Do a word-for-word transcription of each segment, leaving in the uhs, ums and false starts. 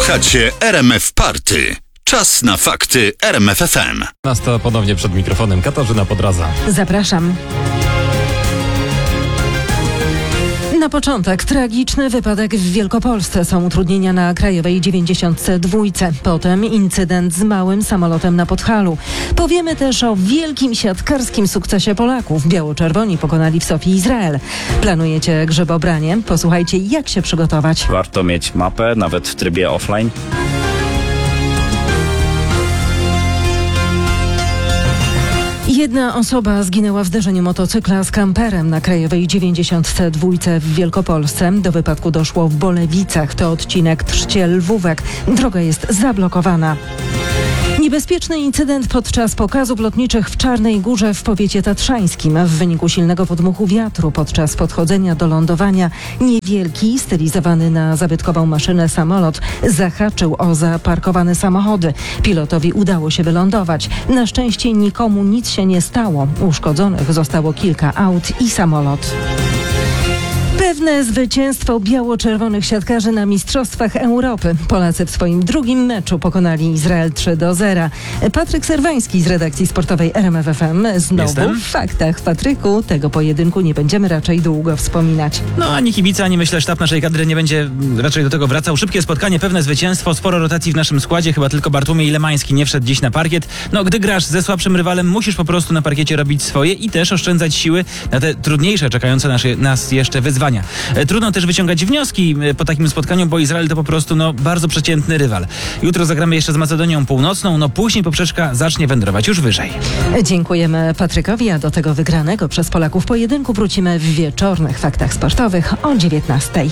Słuchacie R M F Party. Czas na fakty R M F F M. Nas to ponownie przed mikrofonem Katarzyna Podraza. Zapraszam. Na początek tragiczny wypadek w Wielkopolsce. Są utrudnienia na Krajowej dziewięćdziesiąt dwa. Potem incydent z małym samolotem na Podhalu. Powiemy też o wielkim siatkarskim sukcesie Polaków. Biało-czerwoni pokonali w Sofii Izrael. Planujecie grzebobranie? Posłuchajcie, jak się przygotować. Warto mieć mapę, nawet w trybie offline. Jedna osoba zginęła w zderzeniu motocykla z kamperem na Krajowej dziewięćdziesiąt dwa w Wielkopolsce. Do wypadku doszło w Bolewicach. To odcinek Trzciel-Lwówek. Droga jest zablokowana. Niebezpieczny incydent podczas pokazów lotniczych w Czarnej Górze w powiecie tatrzańskim. W wyniku silnego podmuchu wiatru podczas podchodzenia do lądowania niewielki, stylizowany na zabytkową maszynę samolot zahaczył o zaparkowane samochody. Pilotowi udało się wylądować. Na szczęście nikomu nic się nie stało. Uszkodzonych zostało kilka aut i samolot. Pewne zwycięstwo biało-czerwonych siatkarzy na Mistrzostwach Europy. Polacy w swoim drugim meczu pokonali Izrael trzy do zera. Patryk Serwański z redakcji sportowej R M F F M. Znowu Jestem? w faktach. Patryku, tego pojedynku nie będziemy raczej długo wspominać. No ani kibica, ani myślę sztab naszej kadry nie będzie raczej do tego wracał. Szybkie spotkanie, pewne zwycięstwo, sporo rotacji w naszym składzie. Chyba tylko Bartłomiej Lemański nie wszedł dziś na parkiet. No gdy grasz ze słabszym rywalem, musisz po prostu na parkiecie robić swoje i też oszczędzać siły na te trudniejsze, czekające nasze, nas jeszcze wyzwania. Trudno też wyciągać wnioski po takim spotkaniu, bo Izrael to po prostu no, bardzo przeciętny rywal. Jutro zagramy jeszcze z Macedonią Północną, no później poprzeczka zacznie wędrować już wyżej. Dziękujemy Patrykowi, a do tego wygranego przez Polaków pojedynku wrócimy w wieczornych faktach sportowych o dziewiętnastej.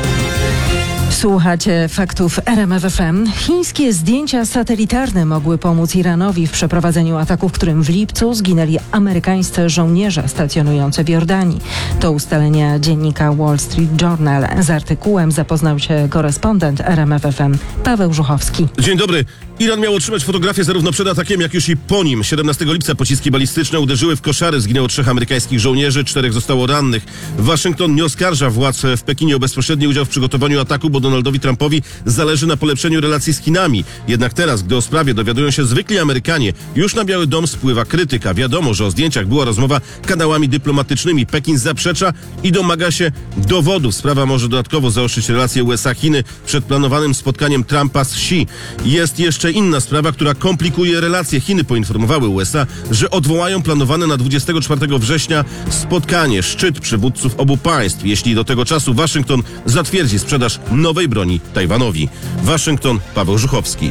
Słuchacie faktów R M F F M. Chińskie zdjęcia satelitarne mogły pomóc Iranowi w przeprowadzeniu ataku, w którym w lipcu zginęli amerykańscy żołnierze stacjonujący w Jordanii. To ustalenia dziennika Wall Street Journal. Z artykułem zapoznał się korespondent R M F F M Paweł Żuchowski. Dzień dobry. Iran miał otrzymać fotografię zarówno przed atakiem, jak już i po nim. siedemnastego lipca pociski balistyczne uderzyły w koszary. Zginęło trzech amerykańskich żołnierzy, czterech zostało rannych. Waszyngton nie oskarża władz w Pekinie o bezpośredni udział w przygotowaniu ataku, bo Donaldowi Trumpowi zależy na polepszeniu relacji z Chinami. Jednak teraz, gdy o sprawie dowiadują się zwykli Amerykanie, już na Biały Dom spływa krytyka. Wiadomo, że o zdjęciach była rozmowa kanałami dyplomatycznymi. Pekin zaprzecza i domaga się dowodów. Sprawa może dodatkowo zaostrzyć relacje U S A-Chiny przed planowanym spotkaniem Trumpa z Xi. Jest jeszcze inna sprawa, która komplikuje relacje. Chiny poinformowały U S A, że odwołają planowane na dwudziestego czwartego września spotkanie, szczyt przywódców obu państw, jeśli do tego czasu Waszyngton zatwierdzi sprzedaż nowej broni Tajwanowi. Waszyngton, Paweł Żuchowski.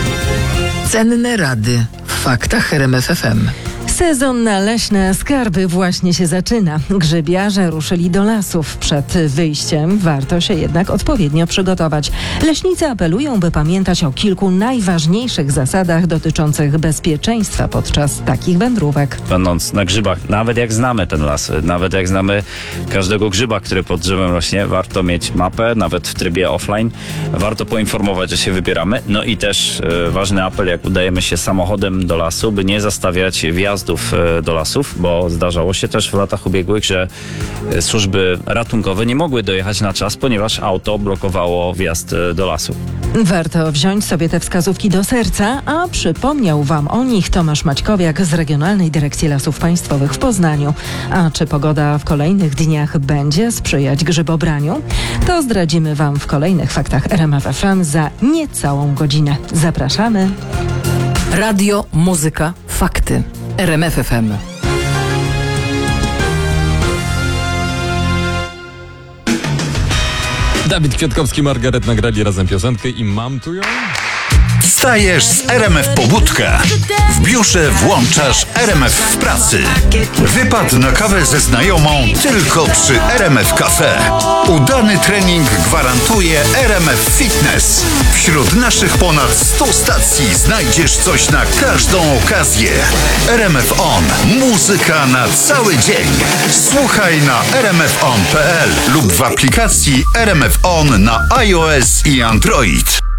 Cenne rady w faktach R M F F M. Sezon na leśne skarby właśnie się zaczyna. Grzybiarze ruszyli do lasów. Przed wyjściem warto się jednak odpowiednio przygotować. Leśnicy apelują, by pamiętać o kilku najważniejszych zasadach dotyczących bezpieczeństwa podczas takich wędrówek. Będąc na grzybach, nawet jak znamy ten las, nawet jak znamy każdego grzyba, który pod drzewem rośnie, warto mieć mapę, nawet w trybie offline. Warto poinformować, że się wybieramy. No i też e, ważny apel, jak udajemy się samochodem do lasu, by nie zastawiać wjazdów do lasów, bo zdarzało się też w latach ubiegłych, że służby ratunkowe nie mogły dojechać na czas, ponieważ auto blokowało wjazd do lasu. Warto wziąć sobie te wskazówki do serca, a przypomniał Wam o nich Tomasz Maćkowiak z Regionalnej Dyrekcji Lasów Państwowych w Poznaniu. A czy pogoda w kolejnych dniach będzie sprzyjać grzybobraniu? To zdradzimy Wam w kolejnych faktach R M F F M za niecałą godzinę. Zapraszamy. Radio, muzyka, fakty. R M F F M. Dawid Kwiatkowski, Margaret nagrali razem piosenkę i mam tu ją. Wstajesz z R M F Pobudka. W biurze włączasz R M F w pracy. Wypad na kawę ze znajomą tylko przy R M F Cafe. Udany trening gwarantuje R M F Fitness. Wśród naszych ponad stu stacji znajdziesz coś na każdą okazję. R M F On. Muzyka na cały dzień. Słuchaj na r m f on kropka p l lub w aplikacji R M F On na iOS i Android.